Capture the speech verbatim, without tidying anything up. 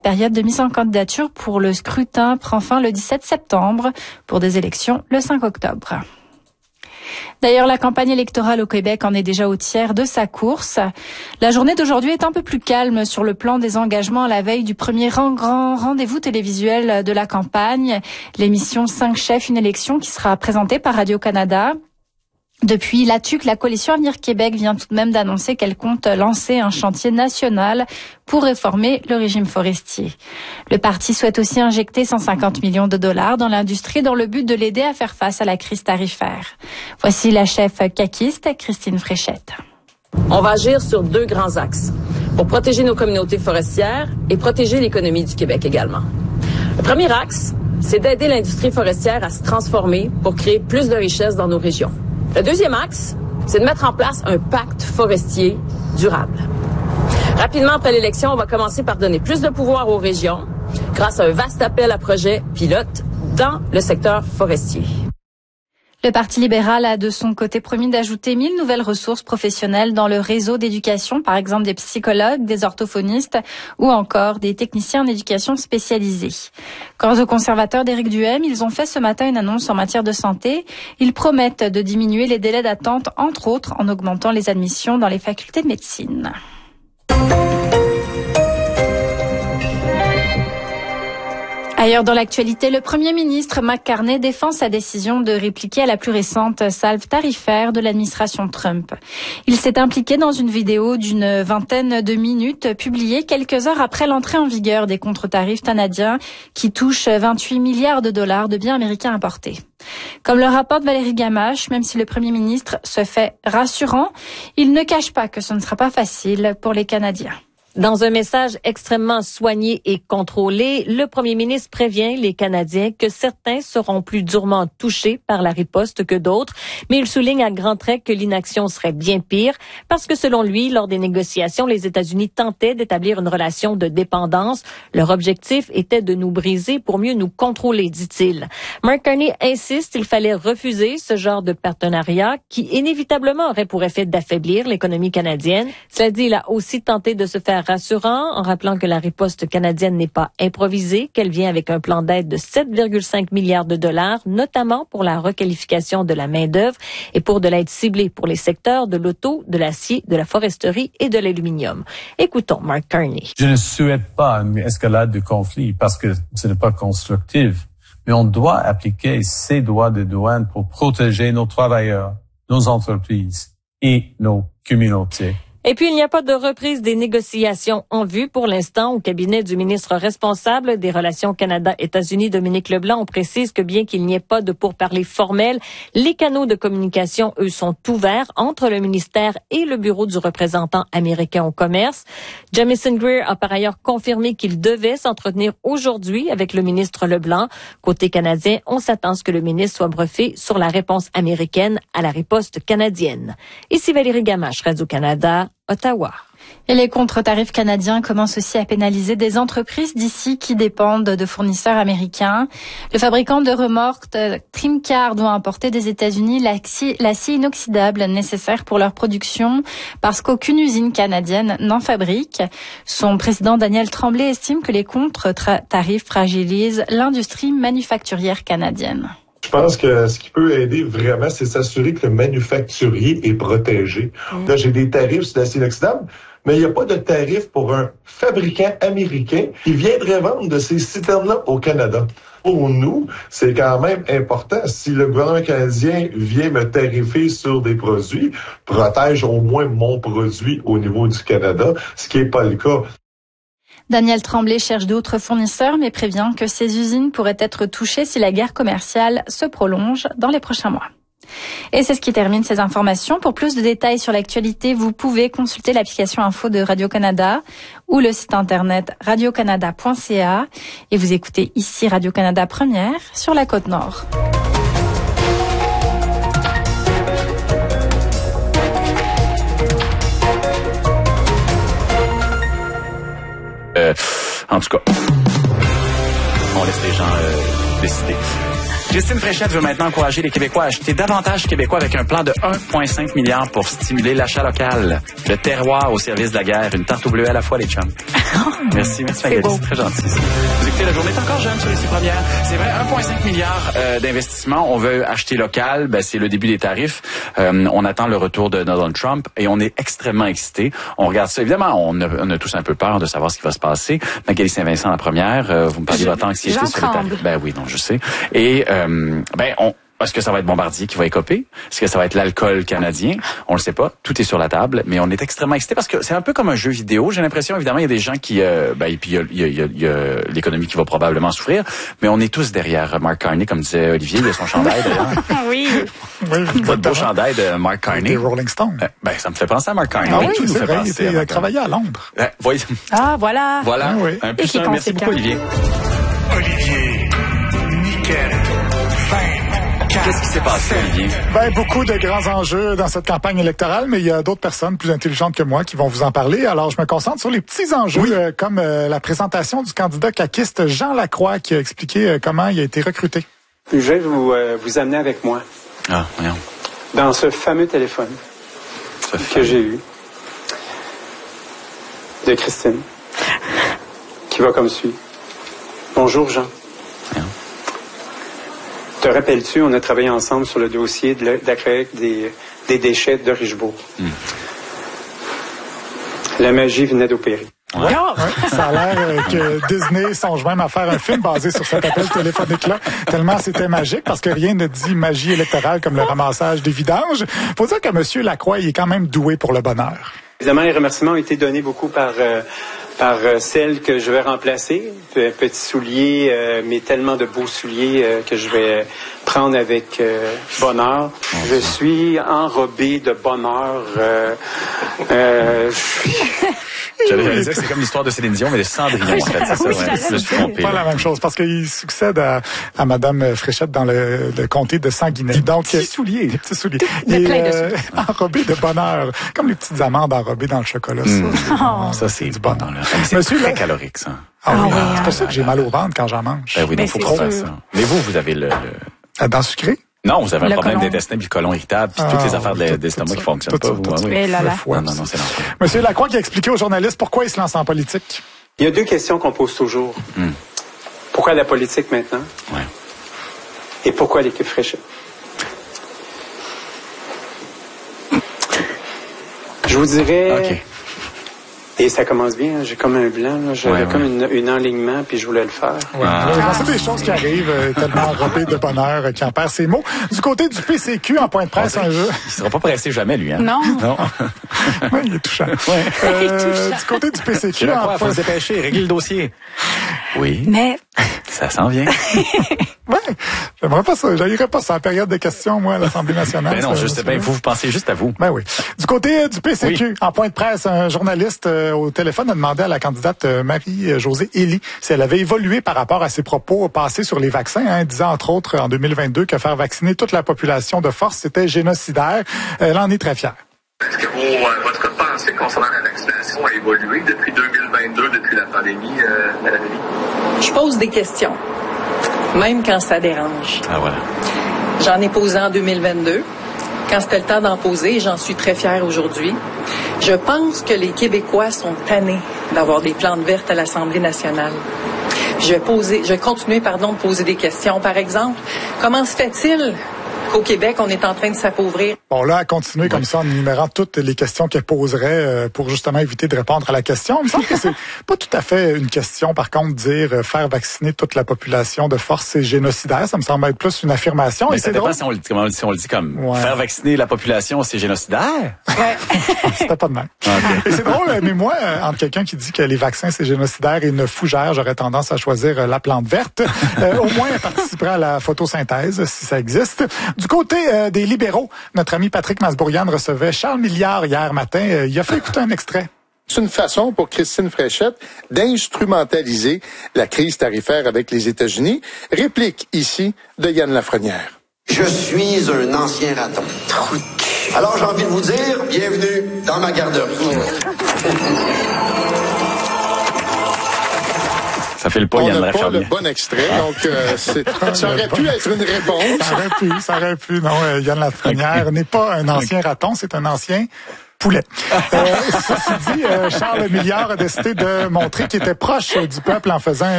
La période de mise en candidature pour le scrutin prend fin le dix-sept septembre pour des élections le cinq octobre. D'ailleurs, la campagne électorale au Québec en est déjà au tiers de sa course. La journée d'aujourd'hui est un peu plus calme sur le plan des engagements à la veille du premier grand rendez-vous télévisuel de la campagne, l'émission cinq chefs, une élection qui sera présentée par Radio-Canada. Depuis la T U C, la coalition Avenir Québec vient tout de même d'annoncer qu'elle compte lancer un chantier national pour réformer le régime forestier. Le parti souhaite aussi injecter cent cinquante millions de dollars dans l'industrie dans le but de l'aider à faire face à la crise tarifaire. Voici la chef caquiste, Christine Fréchette. On va agir sur deux grands axes pour protéger nos communautés forestières et protéger l'économie du Québec également. Le premier axe, c'est d'aider l'industrie forestière à se transformer pour créer plus de richesses dans nos régions. Le deuxième axe, c'est de mettre en place un pacte forestier durable. Rapidement après l'élection, on va commencer par donner plus de pouvoir aux régions grâce à un vaste appel à projets pilotes dans le secteur forestier. Le Parti libéral a de son côté promis d'ajouter mille nouvelles ressources professionnelles dans le réseau d'éducation, par exemple des psychologues, des orthophonistes ou encore des techniciens en éducation spécialisée. Quant aux conservateurs d'Éric Duhaime, ils ont fait ce matin une annonce en matière de santé. Ils promettent de diminuer les délais d'attente, entre autres en augmentant les admissions dans les facultés de médecine. Ailleurs dans l'actualité, le Premier ministre Mark Carney défend sa décision de répliquer à la plus récente salve tarifaire de l'administration Trump. Il s'est impliqué dans une vidéo d'une vingtaine de minutes publiée quelques heures après l'entrée en vigueur des contre-tarifs canadiens qui touchent vingt-huit milliards de dollars de biens américains importés. Comme le rapporte Valérie Gamache, même si le Premier ministre se fait rassurant, il ne cache pas que ce ne sera pas facile pour les Canadiens. Dans un message extrêmement soigné et contrôlé, le premier ministre prévient les Canadiens que certains seront plus durement touchés par la riposte que d'autres, mais il souligne à grands traits que l'inaction serait bien pire parce que selon lui, lors des négociations, les États-Unis tentaient d'établir une relation de dépendance. Leur objectif était de nous briser pour mieux nous contrôler, dit-il. Mark Carney insiste qu'il fallait refuser ce genre de partenariat qui inévitablement aurait pour effet d'affaiblir l'économie canadienne. Cela dit, il a aussi tenté de se faire rassurant en rappelant que la riposte canadienne n'est pas improvisée, qu'elle vient avec un plan d'aide de sept virgule cinq milliards de dollars, notamment pour la requalification de la main-d'œuvre et pour de l'aide ciblée pour les secteurs de l'auto, de l'acier, de la foresterie et de l'aluminium. Écoutons Mark Carney. Je ne souhaite pas une escalade du conflit parce que ce n'est pas constructif, mais on doit appliquer ces droits de douane pour protéger nos travailleurs, nos entreprises et nos communautés. Et puis, il n'y a pas de reprise des négociations en vue pour l'instant. Au cabinet du ministre responsable des relations Canada-États-Unis, Dominique Leblanc, on précise que bien qu'il n'y ait pas de pourparlers formels, les canaux de communication, eux, sont ouverts entre le ministère et le bureau du représentant américain au commerce. Jamieson Greer a par ailleurs confirmé qu'il devait s'entretenir aujourd'hui avec le ministre Leblanc. Côté canadien, on s'attend à ce que le ministre soit briefé sur la réponse américaine à la riposte canadienne. Ici Valérie Gamache, Radio-Canada, Ottawa. Et les contre-tarifs canadiens commencent aussi à pénaliser des entreprises d'ici qui dépendent de fournisseurs américains. Le fabricant de remorques Trimcar doit importer des États-Unis l'acier inoxydable nécessaire pour leur production parce qu'aucune usine canadienne n'en fabrique. Son président Daniel Tremblay estime que les contre-tarifs fragilisent l'industrie manufacturière canadienne. Je pense que ce qui peut aider vraiment, c'est s'assurer que le manufacturier est protégé. Mmh. Là, j'ai des tarifs sur l'acier inoxydable, mais il n'y a pas de tarif pour un fabricant américain qui viendrait vendre de ces citernes-là au Canada. Pour nous, c'est quand même important. Si le gouvernement canadien vient me tarifer sur des produits, protège au moins mon produit au niveau du Canada, ce qui n'est pas le cas. Daniel Tremblay cherche d'autres fournisseurs, mais prévient que ces usines pourraient être touchées si la guerre commerciale se prolonge dans les prochains mois. Et c'est ce qui termine ces informations. Pour plus de détails sur l'actualité, vous pouvez consulter l'application info de Radio-Canada ou le site internet radio canada point c a. Et vous écoutez ici Radio-Canada Première sur la Côte-Nord. Euh, en tout cas, on laisse les gens euh, décider. Christine Fréchette veut maintenant encourager les Québécois à acheter davantage québécois avec un plan de un virgule cinq milliard pour stimuler l'achat local. Le terroir au service de la guerre. Une tarte au bleu à la fois, les chums. Merci, merci Magali, c'est très gentil. Vous écoutez, la journée est encore jeune sur les six premières. C'est vrai, un virgule cinq milliard euh, d'investissements. On veut acheter local. Ben, c'est le début des tarifs. Euh, on attend le retour de Donald Trump et on est extrêmement excités. On regarde ça. Évidemment, on a, on a tous un peu peur de savoir ce qui va se passer. Magali Saint-Vincent, la première, euh, vous me parliez de votre anxiété sur les tarifs. Ben oui, non, je sais. Et euh, ben on est-ce que ça va être Bombardier qui va écoper? Est-ce que ça va être l'alcool canadien? On le sait pas. Tout est sur la table, mais on est extrêmement excités parce que c'est un peu comme un jeu vidéo. J'ai l'impression, évidemment, il y a des gens qui... Euh, ben, et puis, il y a, il y a, il y a l'économie qui va probablement souffrir, mais on est tous derrière Mark Carney, comme disait Olivier. Il a son chandail, d'ailleurs. Oui. oui Votre beau chandail de Mark Carney. Des Rolling Stones. Euh, ben, ça me fait penser à Mark Carney. Ah oui, tout nous c'est fait vrai, penser il était travaillé à Londres. Euh, voyez. Ah, voilà. Voilà. Ah, oui. Un plus un. Merci beaucoup, Olivier. Olivier, nickel, fin. Qu'est-ce qui s'est passé, Olivier? Ben, beaucoup de grands enjeux dans cette campagne électorale, mais il y a d'autres personnes plus intelligentes que moi qui vont vous en parler. Alors, je me concentre sur les petits enjeux, oui. euh, comme euh, la présentation du candidat caquiste Jean Lacroix qui a expliqué euh, comment il a été recruté. Je vais vous, euh, vous amener avec moi. Ah, voyons. Dans ce fameux téléphone ce que fameux. j'ai eu de Christine, qui va comme suit. Bonjour, Jean. Voyons. Te rappelles-tu, on a travaillé ensemble sur le dossier de la collecte des, des déchets de Richebourg. Mm. La magie venait d'opérer. Ouais. Ouais, ça a l'air euh, que Disney songe même à faire un film basé sur cet appel téléphonique-là, tellement c'était magique, parce que rien ne dit magie électorale comme le ramassage des vidanges. Faut dire que M. Lacroix, il est quand même doué pour le bonheur. Évidemment, les remerciements ont été donnés beaucoup par... Euh, par euh, celle que je vais remplacer, petit soulier, euh, mais tellement de beaux souliers euh, que je vais prendre avec euh, bonheur. Je suis enrobé de bonheur. Euh, euh, J'allais dire que c'est comme l'histoire de Céline Dion, mais de Cendrillon, en fait. C'est ça, ouais. Je me suis trompé. Pas la même chose, parce qu'il succède à, à Mme Fréchette dans le, le comté de Sanguinet. Donc, petits souliers. Des petits souliers. Et, euh, enrobé de bonheur. Comme les petites amandes enrobées dans le chocolat. Mmh. Ça, oh. ça c'est du bonheur. Là. C'est Monsieur très là... calorique, ça. Ah, ah oui, oui, c'est pour ça que j'ai mal au ventre quand j'en mange. Ben oui, donc faut pas faire ça. Mais vous, vous avez le... le... Dans le sucré? Non, vous avez le un problème colon. d'intestin, puis le colon irritable, puis ah, toutes les affaires oui, d'estomac qui fonctionnent pas. Ça, vous, tout, oui. Mais là, là. Non, non, non, c'est l'enfer. Monsieur Lacroix qui a expliqué aux journalistes pourquoi il se lance en politique. Il y a deux questions qu'on pose toujours. Mm. Pourquoi la politique maintenant? Ouais. Et pourquoi l'équipe Fréchette? Je vous dirais... Okay. Et ça commence bien, j'ai comme un blanc, là. J'avais ouais, comme ouais. Une, une enlignement, puis je voulais le faire. Ouais. Ah. C'est des choses qui arrivent, euh, tellement enrobées de bonheur euh, qui en perd ses mots. Du côté du P C Q, en point de presse, un jeu. Il sera pas pressé jamais, lui, hein? Non. Non. Oui, il est touchant. Ouais. Euh, il est touchant. Du côté du P C Q, en point... faut se dépêcher, régler le dossier. Oui. Mais... Ça s'en vient. Oui, j'aimerais pas ça. J'aillerais pas ça en période de questions, moi, à l'Assemblée nationale. Ben non, ça, juste, ben, vous, vous pensez juste à vous. Ben oui. Du côté euh, du P C Q, oui. En point de presse, un journaliste euh, au téléphone a demandé à la candidate euh, Marie-Josée Elie si elle avait évolué par rapport à ses propos passés sur les vaccins, hein, disant entre autres en deux mille vingt-deux que faire vacciner toute la population de force, c'était génocidaire. Elle en est très fière. Est-ce que vos, euh, votre pensée concernant la vaccination a évolué depuis deux mille vingt-deux, depuis la pandémie, euh, Mme Elie? Je pose des questions, même quand ça dérange. Ah voilà. J'en ai posé en deux mille vingt-deux, quand c'était le temps d'en poser, et j'en suis très fière aujourd'hui. Je pense que les Québécois sont tannés d'avoir des plantes vertes à l'Assemblée nationale. Je vais poser, je vais continuer, pardon, de poser des questions. Par exemple, comment se fait-il qu'au Québec, on est en train de s'appauvrir? Bon, là, à continuer comme ça en énumérant toutes les questions qu'elle poserait euh, pour justement éviter de répondre à la question. Il me semble que c'est pas tout à fait une question, par contre, dire euh, faire vacciner toute la population de force, c'est génocidaire. Ça me semble être plus une affirmation. Mais et ça c'est dépend drôle. si on, le dit, comment, si on le dit comme ouais. Faire vacciner la population, c'est génocidaire. Ouais. C'était pas de même. Okay. Et c'est drôle, mais moi, euh, entre quelqu'un qui dit que les vaccins, c'est génocidaire et une fougère, j'aurais tendance à choisir euh, la plante verte. Euh, au moins, elle participerait à la photosynthèse, si ça existe. Du côté euh, des libéraux, notre ami Patrick Masbourian recevait Charles Milliard hier matin. Euh, il a fait écouter un extrait. C'est une façon pour Christine Fréchette d'instrumentaliser la crise tarifaire avec les États-Unis. Réplique ici de Yann Lafrenière. Je suis un ancien raton. Alors j'ai envie de vous dire, bienvenue dans ma garderie. Ça fait le pas, On Yann n'a pas Lafrenière. le bon extrait, donc euh, c'est, ça aurait pu être une réponse. Ça aurait pu, ça aurait pu. Non, euh, Yann Lafrenière okay. n'est pas un ancien okay. raton, c'est un ancien poulet. Euh, ceci dit, euh, Charles Milliard a décidé de montrer qu'il était proche du peuple en faisant